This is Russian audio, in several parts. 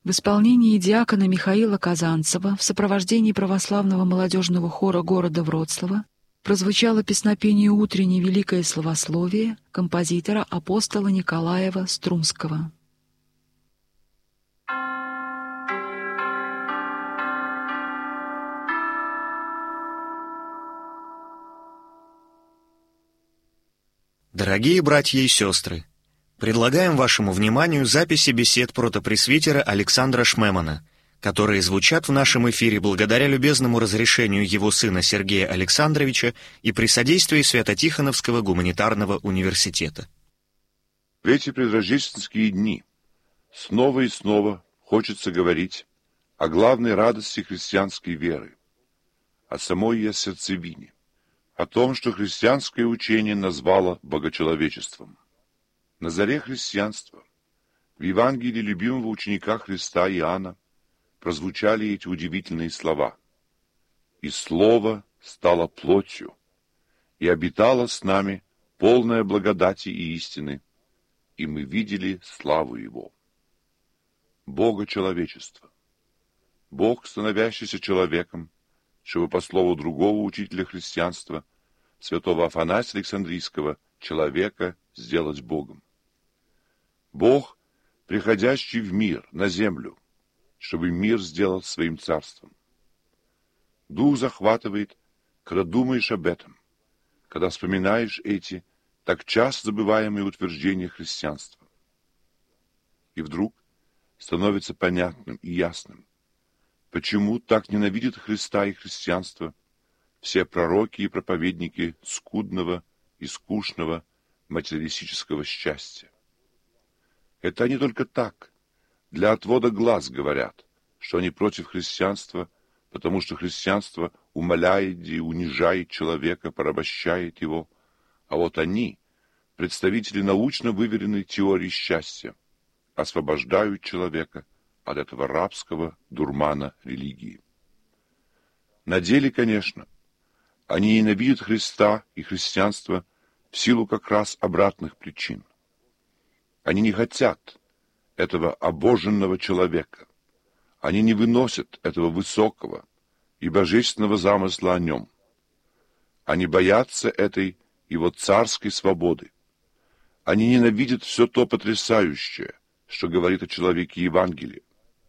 В исполнении диакона Михаила Казанцева в сопровождении православного молодежного хора города Вроцлава прозвучало песнопение «Утреннее великое славословие» композитора апостола Николаева Струмского. Дорогие братья и сестры, предлагаем вашему вниманию записи бесед протопресвитера Александра Шмемана, которые звучат в нашем эфире благодаря любезному разрешению его сына Сергея Александровича и при содействии Свято-Тихоновского гуманитарного университета. В эти предрождественские дни снова и снова хочется говорить о главной радости христианской веры, о самой ее сердцевине, о том, что христианское учение назвало богочеловечеством. На заре христианства, в Евангелии любимого ученика Христа Иоанна, прозвучали эти удивительные слова: «И Слово стало плотью, и обитало с нами полное благодати и истины, и мы видели славу Его». Богочеловечество. Бог, становящийся человеком, чтобы, по слову другого учителя христианства, святого Афанасия Александрийского, человека сделать Богом. Бог, приходящий в мир, на землю, чтобы мир сделал своим царством. Дух захватывает, когда думаешь об этом, когда вспоминаешь эти так часто забываемые утверждения христианства. И вдруг становится понятным и ясным, почему так ненавидят Христа и христианство все пророки и проповедники скудного и скучного материалистического счастья. Это они только так, для отвода глаз говорят, что они против христианства, потому что христианство умаляет и унижает человека, порабощает его, а вот они, представители научно выверенной теории счастья, освобождают человека от этого рабского дурмана религии. На деле, конечно, они ненавидят Христа и христианство в силу как раз обратных причин. Они не хотят этого обоженного человека. Они не выносят этого высокого и божественного замысла о нем. Они боятся этой его царской свободы. Они ненавидят все то потрясающее, что говорит о человеке Евангелие.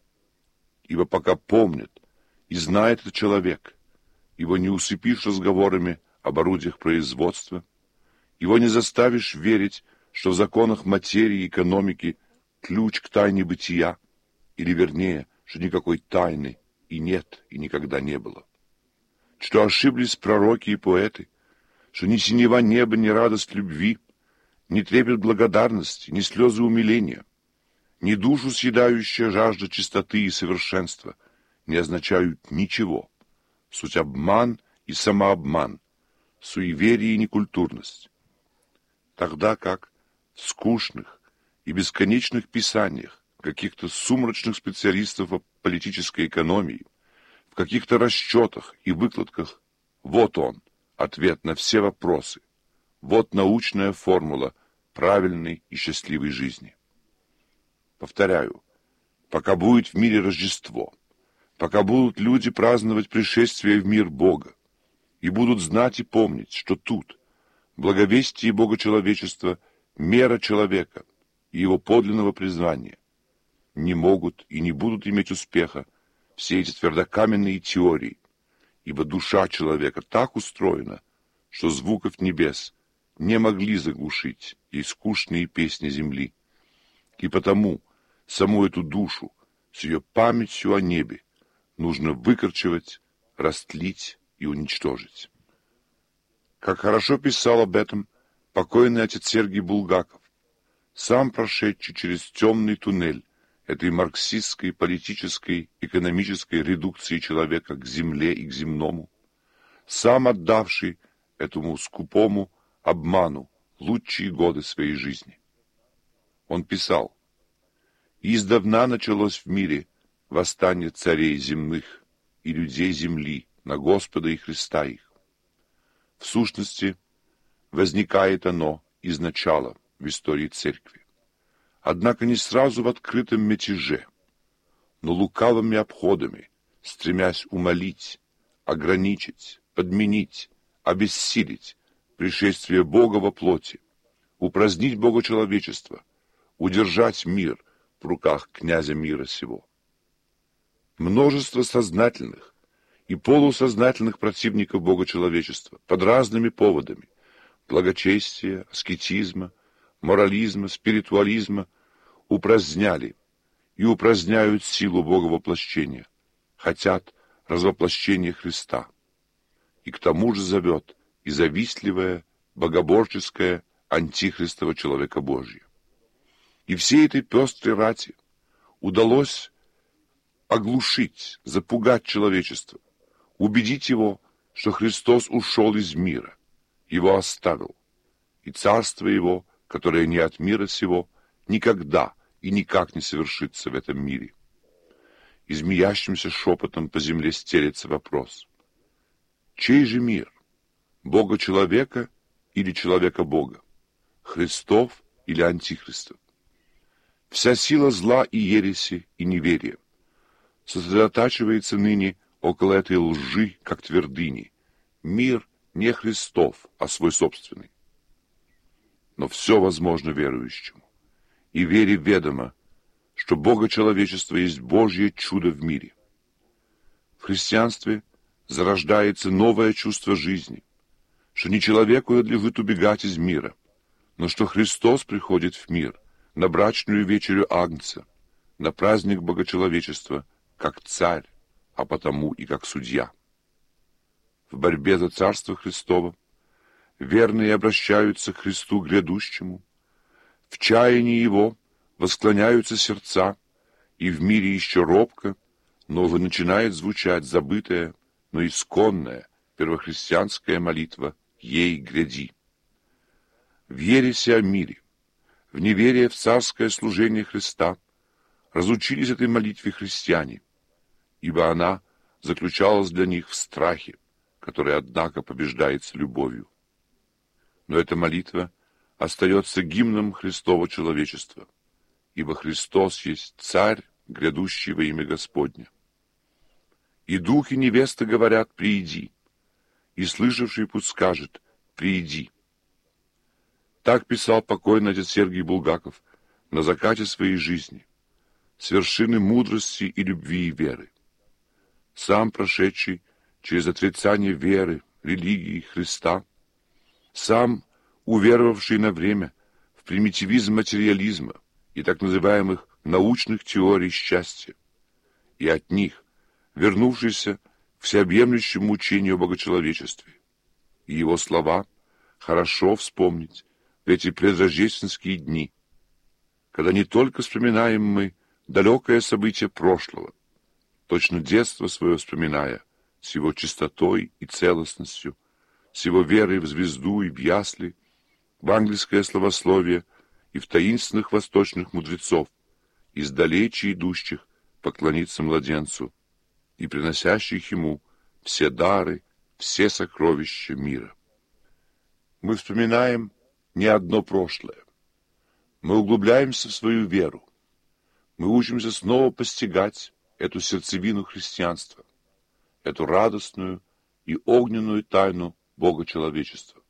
Ибо пока помнит и знает этот человек, его не усыпишь разговорами об орудиях производства, его не заставишь верить, что в законах материи и экономики ключ к тайне бытия, или вернее, что никакой тайны и нет, и никогда не было. Что ошиблись пророки и поэты, что ни синева неба, ни радость любви, ни трепет благодарности, ни слезы умиления, ни душу съедающая жажда чистоты и совершенства не означают ничего. Суть обман и самообман, суеверие и некультурность. Тогда как в скучных и бесконечных писаниях каких-то сумрачных специалистов по политической экономии, в каких-то расчетах и выкладках, вот он, ответ на все вопросы, вот научная формула правильной и счастливой жизни. Повторяю, пока будет в мире Рождество, пока будут люди праздновать пришествие в мир Бога и будут знать и помнить, что тут благовестие богочеловечества — мера человека и его подлинного призвания, не могут и не будут иметь успеха все эти твердокаменные теории, ибо душа человека так устроена, что звуков небес не могли заглушить ей скучные песни земли, и потому саму эту душу с ее памятью о небе нужно выкорчевать, растлить и уничтожить. Как хорошо писал об этом покойный отец Сергий Булгаков, сам прошедший через темный туннель этой марксистской, политической, экономической редукции человека к земле и к земному, сам отдавший этому скупому обману лучшие годы своей жизни. Он писал: «Издавна началось в мире восстание царей земных и людей земли на Господа и Христа их. В сущности, возникает оно изначало в истории церкви, однако не сразу в открытом мятеже, но лукавыми обходами, стремясь умолить, ограничить, подменить, обессилить пришествие Бога во плоти, упразднить богочеловечество, удержать мир в руках князя мира сего. Множество сознательных и полусознательных противников богочеловечества под разными поводами благочестия, аскетизма, морализма, спиритуализма упраздняли и упраздняют силу Боговоплощения, хотят развоплощения Христа. И к тому же зовет и завистливое, богоборческое, антихристово человекобожье. И всей этой пестрой рати удалось оглушить, запугать человечество, убедить его, что Христос ушел из мира, его оставил, и царство его, которое не от мира сего, никогда и никак не совершится в этом мире. И змеящимся шепотом по земле стелется вопрос: чей же мир? Бога-человека или человека-бога? Христов или антихристов? Вся сила зла и ереси и неверия сосредотачивается ныне около этой лжи, как твердыни. Мир не Христов, а свой собственный. Но все возможно верующему, и вере ведомо, что Бога-человечество есть Божье чудо в мире. В христианстве зарождается новое чувство жизни, что не человеку надлежит убегать из мира, но что Христос приходит в мир на брачную вечерю Агнца, на праздник Богочеловечества, как царь, а потому и как судья. В борьбе за Царство Христово верные обращаются к Христу грядущему, в чаянии Его восклоняются сердца, и в мире еще робко, но уже начинает звучать забытая, но исконная первохристианская молитва «Ей гряди». В ересе о мире, в неверие в царское служение Христа разучились этой молитве христиане, ибо она заключалась для них в страхе, который, однако, побеждается любовью. Но эта молитва остается гимном Христова человечества, ибо Христос есть Царь, грядущий во имя Господне. И дух и невеста говорят: «Прииди», и слышавший пусть скажет: «Прииди». Так писал покойный отец Сергий Булгаков на закате своей жизни, с вершины мудрости и любви и веры. Сам прошедший через отрицание веры, религии, Христа, сам уверовавший на время в примитивизм материализма и так называемых научных теорий счастья, и от них вернувшийся к всеобъемлющему учению о богочеловечестве. И его слова хорошо вспомнить в эти предрождественские дни, когда не только вспоминаем мы далекое событие прошлого, точно детство свое вспоминая, с его чистотой и целостностью, с его верой в звезду и в ясли, в ангельское словословие и в таинственных восточных мудрецов, издалече идущих поклониться младенцу и приносящих ему все дары, все сокровища мира. Мы вспоминаем не одно прошлое. Мы углубляемся в свою веру. Мы учимся снова постигать эту сердцевину христианства, эту радостную и огненную тайну Бога-человечества.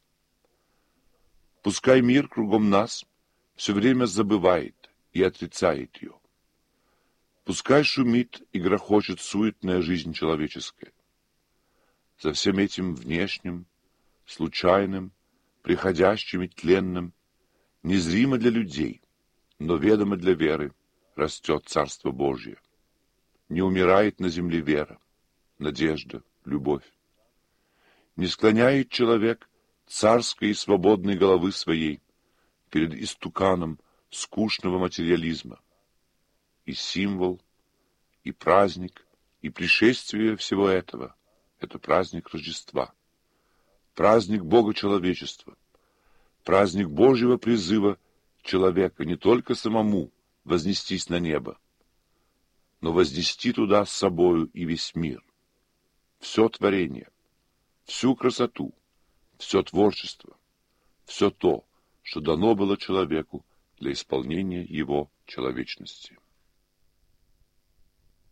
Пускай мир кругом нас все время забывает и отрицает ее. Пускай шумит и грохочет суетная жизнь человеческая. За всем этим внешним, случайным, приходящим и тленным, незримо для людей, но ведомо для веры, растет Царство Божье. Не умирает на земле вера, надежда, любовь. Не склоняет человек царской и свободной головы своей перед истуканом скучного материализма. И символ, и праздник, и пришествие всего этого — это праздник Рождества, праздник Бога-человечества, праздник Божьего призыва человека не только самому вознестись на небо, но вознести туда с собою и весь мир, все творение, всю красоту, все творчество, все то, что дано было человеку для исполнения его человечности.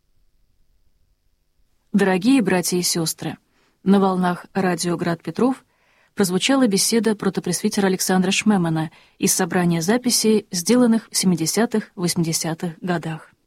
Дорогие братья и сестры, на волнах радио «Град Петров» прозвучала беседа протопресвитера Александра Шмемана из собрания записей, сделанных в 70-80-х годах.